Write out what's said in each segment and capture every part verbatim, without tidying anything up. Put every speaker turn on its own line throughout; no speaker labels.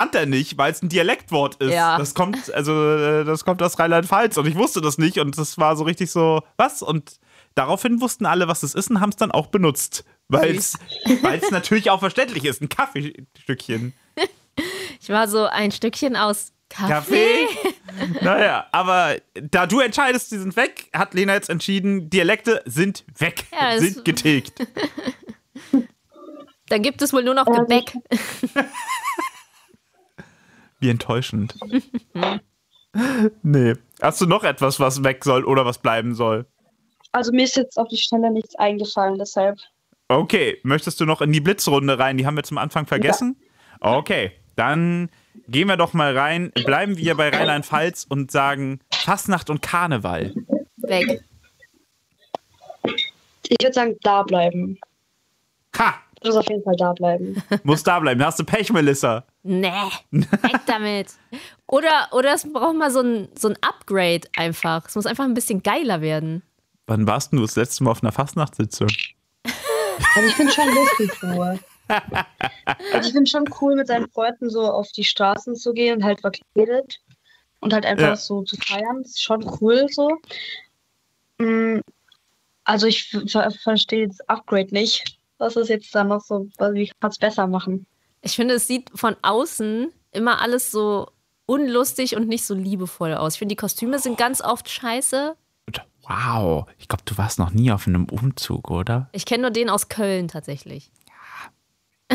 stand da nicht, weil es ein Dialektwort ist.
Ja.
Das kommt, also äh, das kommt aus Rheinland-Pfalz und ich wusste das nicht und das war so richtig so, was? Und daraufhin wussten alle, was es ist und haben es dann auch benutzt. Weil es natürlich auch verständlich ist, ein Kaffeestückchen.
Ich war so ein Stückchen aus Kaffee.
Kaffee? Naja, aber da du entscheidest, die sind weg, hat Lena jetzt entschieden, Dialekte sind weg,
Ja,
sind getilgt.
Dann gibt es wohl nur noch Gebäck.
Wie enttäuschend. Nee. Hast du noch etwas, was weg soll oder was bleiben soll?
Also mir ist jetzt auf die Schnelle nichts eingefallen, deshalb.
Okay, möchtest du noch in die Blitzrunde rein? Die haben wir zum Anfang vergessen. Ja. Okay, dann gehen wir doch mal rein. Bleiben wir bei Rheinland-Pfalz und sagen Fastnacht und Karneval.
Weg.
Ich würde sagen, da bleiben.
Ha!
Du musst auf jeden Fall da bleiben.
Muss da bleiben. Da hast du Pech, Melissa.
Nee, weg damit. Oder, oder es braucht mal so ein, so ein Upgrade einfach. Es muss einfach ein bisschen geiler werden.
Wann warst du das letzte Mal auf einer Fastnachtssitzung?
Also ich finde schon lustig so. Also ich finde schon cool, mit seinen Freunden so auf die Straßen zu gehen und halt verkleidet und halt einfach
Ja.
so zu feiern. Das ist schon cool so. Mm, Also ich ver verstehe das Upgrade nicht. Was ist jetzt da noch so, also wie kann man es besser machen?
Ich finde, es sieht von außen immer alles so unlustig und nicht so liebevoll aus. Ich finde, die Kostüme sind ganz oft scheiße.
Wow, ich glaube, du warst noch nie auf einem Umzug, oder?
Ich kenne nur den aus Köln tatsächlich. Ja.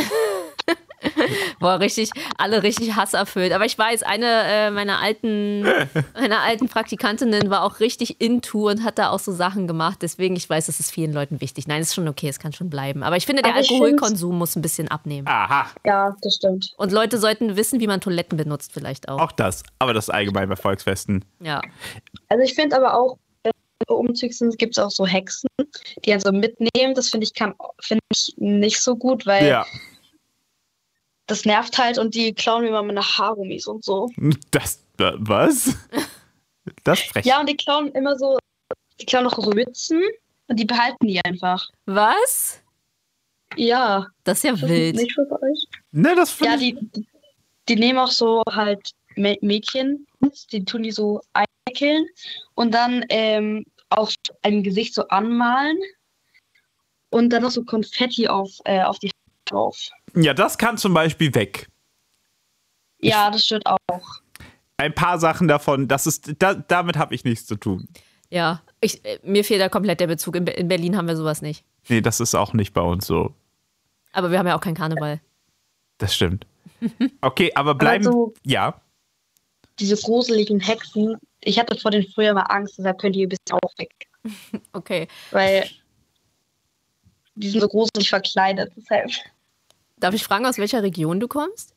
Boah, richtig, alle richtig hasserfüllt. Aber ich weiß, eine äh, meiner alten, meiner alten Praktikantinnen war auch richtig into und hat da auch so Sachen gemacht. Deswegen, ich weiß, das ist vielen Leuten wichtig. Nein, ist schon okay, es kann schon bleiben. Aber ich finde, der
Aber ich
Alkoholkonsum muss ein bisschen abnehmen.
Aha,
Ja, das stimmt.
Und Leute sollten wissen, wie man Toiletten benutzt vielleicht auch.
auch das. Aber das allgemein bei Volksfesten.
Ja.
Also ich finde aber auch, wenn wir Umzug sind, gibt es auch so Hexen, die einen so mitnehmen. Das finde ich, kann- finde ich nicht so gut, weil
Ja,
das nervt halt und die klauen mir immer meine Haargummis und so.
das, äh, was? Das ist frech.
Ja, und die klauen immer so, die klauen noch so Mützen und die behalten die einfach.
Was?
Ja.
Das ist ja
Das ist
wild.
nicht für euch.
Ne, das finde
Ja,
ich...
die, die nehmen auch so halt Mä- Mädchen, die tun die so einwickeln und dann ähm, auch ein Gesicht so anmalen und dann noch so Konfetti auf, äh, auf die Haut drauf.
Ja, das kann zum Beispiel weg.
Ja, das stimmt auch.
Ein paar Sachen davon, das ist, da, damit habe ich nichts zu tun.
Ja, ich, äh, mir fehlt da komplett der Bezug. In, Be- in Berlin haben wir sowas nicht.
Nee, das ist auch nicht bei uns so.
Aber wir haben ja auch keinen Karneval.
Das stimmt. Okay, aber bleiben...
Aber so-
ja,
Diese gruseligen Hexen, ich hatte vor denen früher mal Angst, deshalb könnt ihr ein bisschen auch weg.
Okay.
Weil die sind so gruselig verkleidet, deshalb.
Darf ich fragen, aus welcher Region du kommst?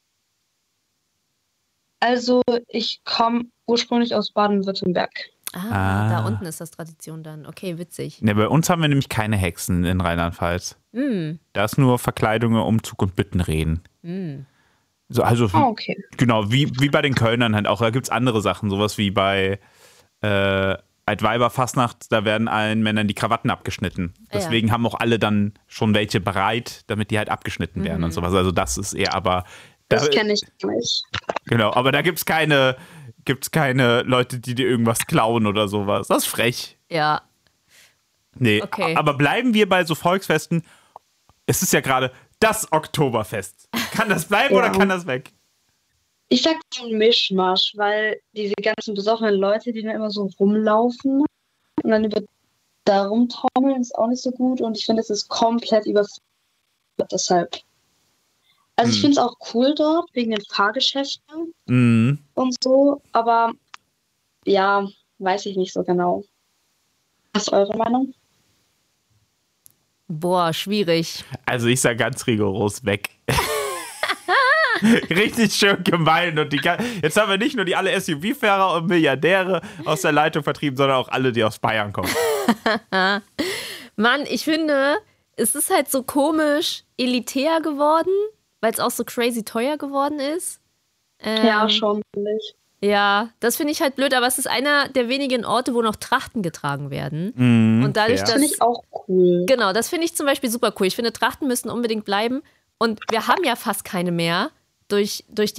Also, ich komme ursprünglich aus Baden-Württemberg.
Ah,
Ah.
da unten ist das Tradition dann. Okay, witzig.
ne, bei uns haben wir nämlich keine Hexen in Rheinland-Pfalz.
Hm,
Da ist nur Verkleidungen, Umzug und Bittenreden.
hm.
So, also,
Ah, okay.
genau, wie, wie bei den Kölnern halt auch. Da gibt es andere Sachen, sowas wie bei äh, Altweiberfastnacht, da werden allen Männern die Krawatten abgeschnitten.
Ah, ja.
Deswegen haben auch alle dann schon welche bereit, damit die halt abgeschnitten werden und sowas. Also das ist eher, aber da,
Das kenne ich nicht.
genau, aber da gibt's keine, gibt's keine Leute, die dir irgendwas klauen oder sowas. Das ist frech.
Ja,
Nee,
Okay.
aber bleiben wir bei so Volksfesten. Es ist ja gerade das Oktoberfest. Kann das bleiben
Ja.
oder kann das weg?
Ich sag so ein Mischmasch, weil diese ganzen besoffenen Leute, die dann immer so rumlaufen und dann über da rumtrommeln, ist auch nicht so gut. Und ich finde, es ist komplett überfordert deshalb. Also ich
Hm.
finde es auch cool dort, wegen den Fahrgeschäften
Mhm.
und so, aber ja, weiß ich nicht so genau. Was ist eure Meinung?
boah, schwierig.
Also ich sag ganz rigoros weg. Richtig schön gemein. Und die, ga- jetzt haben wir nicht nur die alle S U V-Fahrer und Milliardäre aus der Leitung vertrieben, sondern auch alle, die aus Bayern kommen.
Mann, ich finde, es ist halt so komisch elitär geworden, weil es auch so crazy teuer geworden ist. Ähm,
Ja, schon, finde ich.
Ja, das finde ich halt blöd, aber es ist einer der wenigen Orte, wo noch Trachten getragen werden.
Mhm,
Und dadurch,
fair.
dass
Finde ich auch cool.
Genau, das finde ich zum Beispiel super cool. Ich finde, Trachten müssen unbedingt bleiben. Und wir haben ja fast keine mehr durch, durch